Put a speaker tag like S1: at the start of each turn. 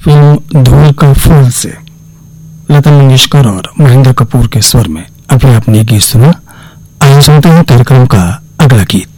S1: Film धूल का फूल से लता मंगेशकर और महेंद्र कपूर के स्वर में अभी आपने गीत सुना। आइए सुनते हैं कार्यक्रम का अगला गीत।